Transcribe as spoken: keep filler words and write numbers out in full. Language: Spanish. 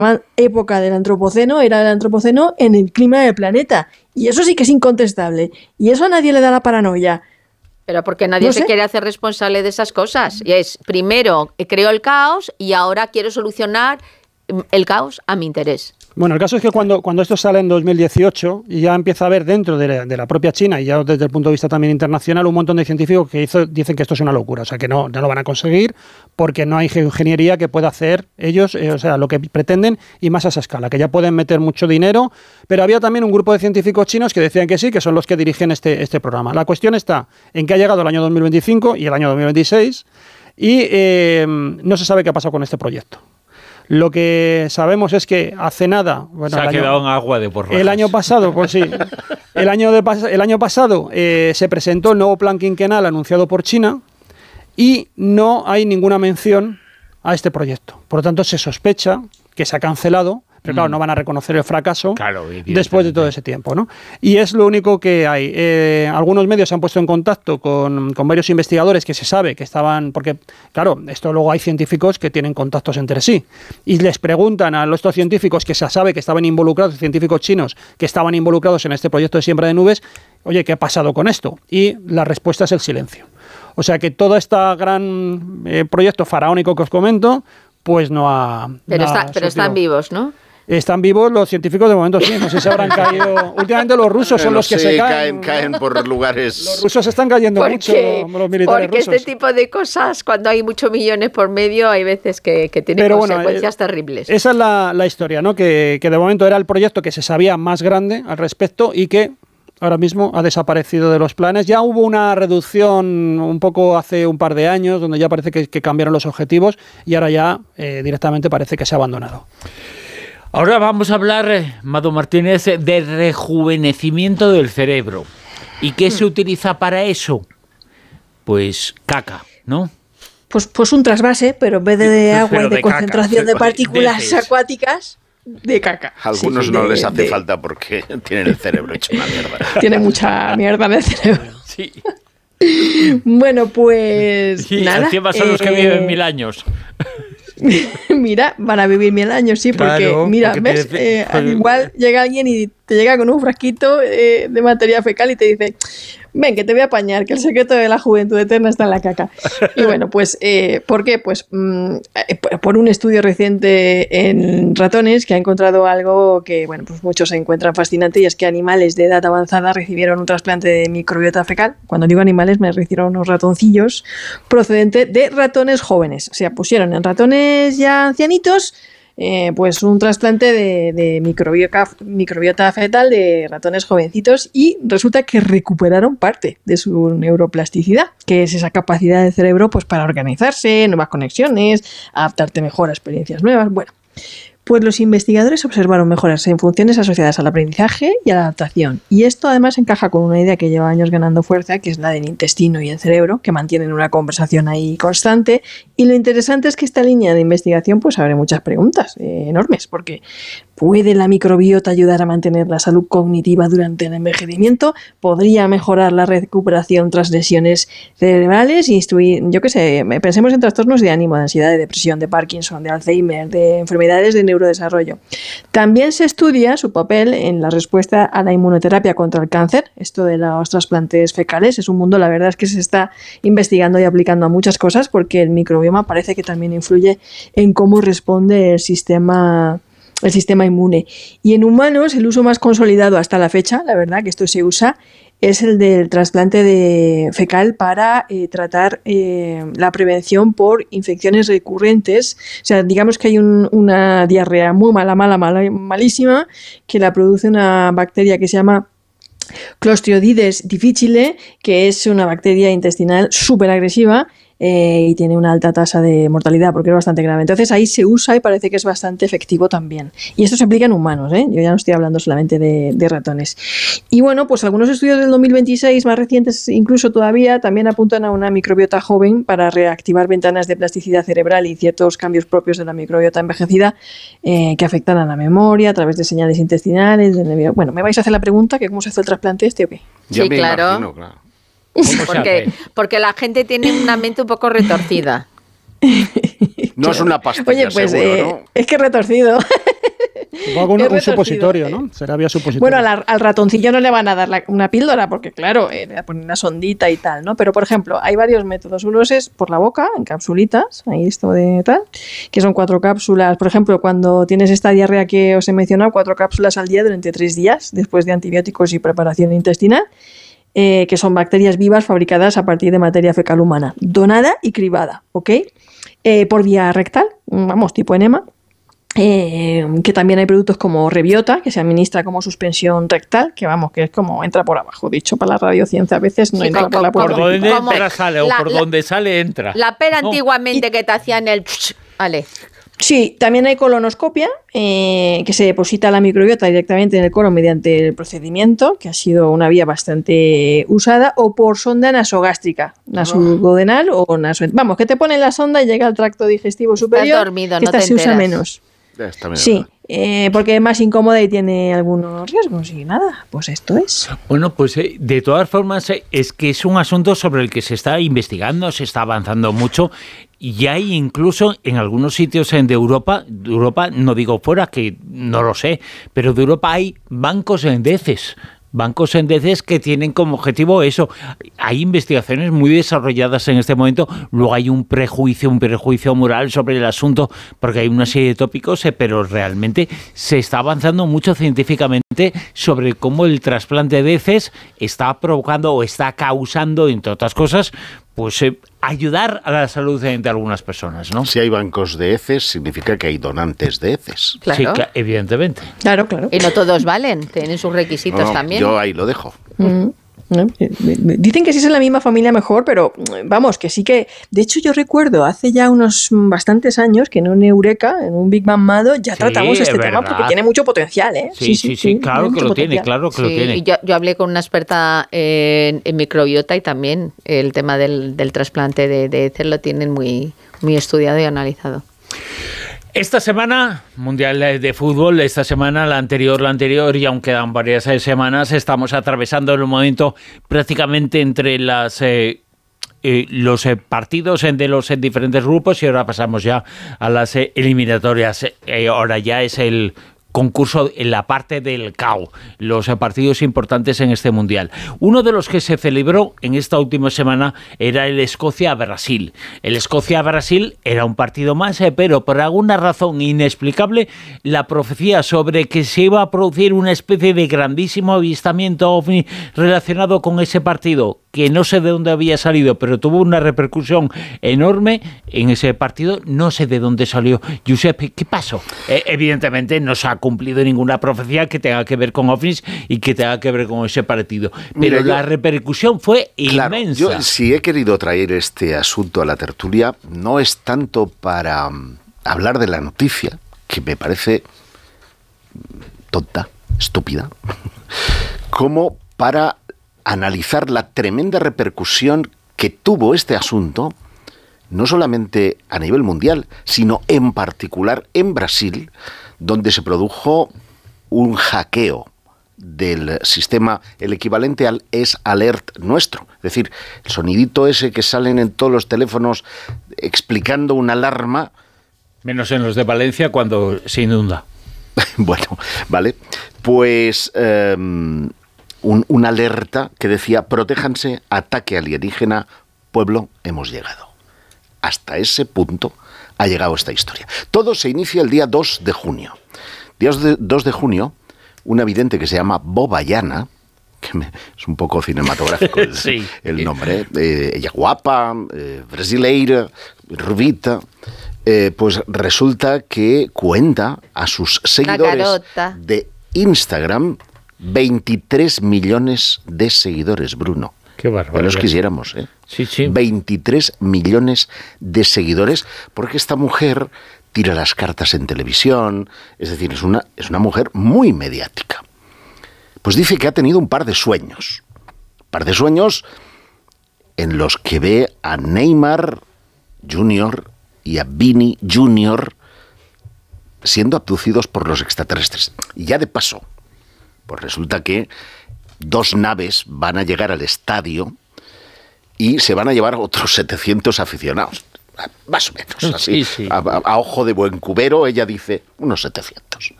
época del Antropoceno era el Antropoceno en el clima del planeta. Y eso sí que es incontestable. Y eso a nadie le da la paranoia. Pero porque nadie no se sé. quiere hacer responsable de esas cosas. Y es, primero, creó el caos y ahora quiero solucionar el caos a mi interés. Bueno, el caso es que cuando, cuando esto sale en dos mil dieciocho y ya empieza a haber dentro de la, de la propia China y ya desde el punto de vista también internacional un montón de científicos que hizo, dicen que esto es una locura, o sea que no, no lo van a conseguir porque no hay ingeniería que pueda hacer ellos, eh, o sea, lo que pretenden y más a esa escala, que ya pueden meter mucho dinero, pero había también un grupo de científicos chinos que decían que sí, que son los que dirigen este, este programa. La cuestión está en que ha llegado el año dos mil veinticinco y el año dos mil veintiséis y eh, no se sabe qué ha pasado con este proyecto. Lo que sabemos es que hace nada... Bueno, se ha quedado año, en agua de porras. El año pasado, pues sí. El año, de, el año pasado eh, se presentó el nuevo plan quinquenal anunciado por China y no hay ninguna mención a este proyecto. Por lo tanto, se sospecha que se ha cancelado, pero claro, no van a reconocer el fracaso claro, después de todo ese tiempo, ¿no? Y es lo único que hay. Eh, algunos medios se han puesto en contacto con, con varios investigadores que se sabe que estaban... Porque, claro, esto luego hay científicos que tienen contactos entre sí. Y les preguntan a estos científicos que se sabe que estaban involucrados, científicos chinos que estaban involucrados en este proyecto de siembra de nubes, oye, ¿qué ha pasado con esto? Y la respuesta es el silencio. O sea que todo este gran eh, proyecto faraónico que os comento, pues no ha... Pero, no está, ha pero están vivos, ¿no? Están vivos los científicos de momento, sí. No sé si habrán caído. Últimamente los rusos son los que sí, se caen. caen. Caen por lugares. Los rusos están cayendo mucho, los militares porque rusos. Porque este tipo de cosas, cuando hay muchos millones por medio, hay veces que, que tienen Pero consecuencias bueno, eh, terribles. Esa es la, la historia, ¿no? Que, que de momento era el proyecto que se sabía más grande al respecto y que ahora mismo ha desaparecido de los planes. Ya hubo una reducción un poco hace un par de años, donde ya parece que, que cambiaron los objetivos y ahora ya eh, directamente parece que se ha abandonado. Ahora vamos a hablar, eh, Mado Martínez, de rejuvenecimiento del cerebro. ¿Y qué se utiliza para eso? Pues caca, ¿no? Pues, pues un trasvase, pero en vez de, de agua pero y de, de concentración caca, de partículas de acuáticas, de caca. A algunos sí, sí, no de, les hace de... falta porque tienen el cerebro hecho una mierda. Tienen mucha mierda en el cerebro. Sí. Bueno, pues sí, nada. Encima son eh... los que viven mil años. Mira, van a vivir mil años, sí, porque claro, mira, porque ves, te... eh, al igual llega alguien y te llega con un frasquito eh, de materia fecal y te dice, ven, que te voy a apañar, que el secreto de la juventud eterna está en la caca. Y bueno, pues, eh, ¿por qué? Pues mmm, por un estudio reciente en ratones que ha encontrado algo que, bueno, pues muchos se encuentran fascinante, y es que animales de edad avanzada recibieron un trasplante de microbiota fecal. Cuando digo animales me refiero a unos ratoncillos procedente de ratones jóvenes. O sea, pusieron en ratones ya ancianitos Eh, pues un trasplante de, de microbiota, microbiota fetal de ratones jovencitos, y resulta que recuperaron parte de su neuroplasticidad, que es esa capacidad del cerebro pues para organizarse, nuevas conexiones, adaptarte mejor a experiencias nuevas. Bueno, pues los investigadores observaron mejoras en funciones asociadas al aprendizaje y a la adaptación. Y esto además encaja con una idea que lleva años ganando fuerza, que es la del intestino y el cerebro, que mantienen una conversación ahí constante. Y lo interesante es que esta línea de investigación pues abre muchas preguntas eh, enormes, porque ¿puede la microbiota ayudar a mantener la salud cognitiva durante el envejecimiento? ¿Podría mejorar la recuperación tras lesiones cerebrales? Instruir, yo qué sé, pensemos en trastornos de ánimo, de ansiedad, de depresión, de Parkinson, de Alzheimer, de enfermedades de neurodesarrollo. También se estudia su papel en la respuesta a la inmunoterapia contra el cáncer. Esto de los trasplantes fecales es un mundo, la verdad es que se está investigando y aplicando a muchas cosas, porque el microbioma parece que también influye en cómo responde el sistema el sistema inmune. Y en humanos el uso más consolidado hasta la fecha, la verdad que esto se usa, es el del trasplante de fecal para eh, tratar eh, la prevención por infecciones recurrentes. O sea, digamos que hay un, una diarrea muy mala, mala, mala, malísima, que la produce una bacteria que se llama Clostridium difficile, que es una bacteria intestinal súper agresiva, Eh, y tiene una alta tasa de mortalidad porque es bastante grave. Entonces ahí se usa y parece que es bastante efectivo también. Y esto se aplica en humanos, ¿eh? Yo ya no estoy hablando solamente de, de ratones. Y bueno, pues algunos estudios del dos mil veintiséis, más recientes incluso todavía, también apuntan a una microbiota joven para reactivar ventanas de plasticidad cerebral y ciertos cambios propios de la microbiota envejecida eh, que afectan a la memoria a través de señales intestinales. De... Bueno, ¿me vais a hacer la pregunta que cómo se hace el trasplante este o qué? Sí, claro. Imagino, claro. Porque, porque la gente tiene una mente un poco retorcida. No es una pastilla, Oye, pues seguro, eh, ¿no? es que retorcido. Supongo un, un supositorio, ¿no? Será vía supositorio. Bueno, al, al ratoncillo no le van a dar la, una píldora, porque claro, eh, le ponen una sondita y tal, ¿no? Pero, por ejemplo, hay varios métodos. Uno es por la boca, en capsulitas, ahí esto de tal, que son cuatro cápsulas. Por ejemplo, cuando tienes esta diarrea que os he mencionado, cuatro cápsulas al día durante tres días, después de antibióticos y preparación intestinal. Eh, que son bacterias vivas fabricadas a partir de materia fecal humana, donada y cribada, ¿ok? Eh, por vía rectal, vamos, tipo enema, eh, que también hay productos como Rebiota, que se administra como suspensión rectal, que vamos, que es como entra por abajo, dicho para la radiociencia, a veces no sí, entra por la puerta. Por donde como entra sale, o la, por la, donde sale entra. La pera ¿no? antiguamente y, que te hacían el... Vale. Sí, también hay colonoscopia, eh, que se deposita la microbiota directamente en el colon mediante el procedimiento, que ha sido una vía bastante usada, o por sonda nasogástrica, nasoduodenal oh. o naso... Vamos, que te ponen la sonda y llega al tracto digestivo superior. Estás dormido, que no esta te se enteras. usa menos. Sí, eh, porque es más incómoda y tiene algunos riesgos y nada, pues esto es. Bueno, pues eh, de todas formas eh, es que es un asunto sobre el que se está investigando, se está avanzando mucho y hay incluso en algunos sitios en de Europa, de Europa no digo fuera que no lo sé, pero de Europa hay bancos en heces. Bancos en heces que tienen como objetivo eso. Hay investigaciones muy desarrolladas en este momento. Luego hay un prejuicio, un prejuicio moral sobre el asunto, porque hay una serie de tópicos, eh, pero realmente se está avanzando mucho científicamente sobre cómo el trasplante de heces está provocando o está causando, entre otras cosas, pues eh, ayudar a la salud de algunas personas, ¿no? Si hay bancos de heces, significa que hay donantes de heces. Claro. Sí, claro, evidentemente. Claro, claro. Y no todos valen, tienen sus requisitos no, también. Yo ahí lo dejo. Mm. Dicen que si es en la misma familia mejor, pero vamos, que sí que... De hecho, yo recuerdo hace ya unos bastantes años que en un Eureka, en un Big Bang Mado, ya sí, tratamos este verdad. tema porque tiene mucho potencial, ¿eh? Sí, sí, sí, sí, sí claro tiene que lo potencial. tiene, claro que sí, lo tiene. Y yo, yo hablé con una experta en, en microbiota y también el tema del, del trasplante de, de heces lo tienen muy, muy estudiado y analizado. Esta semana, Mundial de Fútbol, esta semana, la anterior, la anterior, y aún quedan varias semanas, estamos atravesando el momento prácticamente entre las... Eh, Eh, los eh, partidos de los eh, diferentes grupos y ahora pasamos ya a las eh, eliminatorias. Eh, ahora ya es el concurso en la parte del C A O, los eh, partidos importantes en este Mundial. Uno de los que se celebró en esta última semana era el Escocia-Brasil. El Escocia-Brasil era un partido más, eh, pero por alguna razón inexplicable, la profecía sobre que se iba a producir una especie de grandísimo avistamiento ovni relacionado con ese partido, que no sé de dónde había salido, pero tuvo una repercusión enorme en ese partido, no sé de dónde salió. Josep, ¿qué pasó? Eh, evidentemente no se ha cumplido ninguna profecía que tenga que ver con ovnis y que tenga que ver con ese partido, pero Mira, yo, la repercusión fue claro, inmensa. Yo, si he querido traer este asunto a la tertulia, no es tanto para um, hablar de la noticia, que me parece tonta, estúpida, como para analizar la tremenda repercusión que tuvo este asunto, no solamente a nivel mundial, sino en particular en Brasil, donde se produjo un hackeo del sistema, el equivalente al S-Alert nuestro. Es decir, el sonidito ese que salen en todos los teléfonos explicando una alarma. Menos en los de Valencia cuando se inunda. Bueno, vale. Pues... Eh, Un, una alerta que decía, protéjanse, ataque alienígena, pueblo, hemos llegado. Hasta ese punto ha llegado esta historia. Todo se inicia el día dos de junio. Día dos de junio, una vidente que se llama Bobayana, que me, es un poco cinematográfico el, sí. el nombre, eh, ella guapa, eh, brasileira, rubita, eh, pues resulta que cuenta a sus seguidores de Instagram veintitrés millones de seguidores, Bruno. Qué barbaridad. Que los quisiéramos, ¿eh? Sí, sí. veintitrés millones de seguidores, porque esta mujer tira las cartas en televisión, es decir, es una, es una mujer muy mediática. Pues dice que ha tenido un par de sueños, un par de sueños en los que ve a Neymar junior y a Vini junior siendo abducidos por los extraterrestres. Y ya de paso, pues resulta que dos naves van a llegar al estadio y se van a llevar otros setecientos aficionados. Más o menos, así. Sí, sí. A, a, a ojo de buen cubero, ella dice unos setecientos.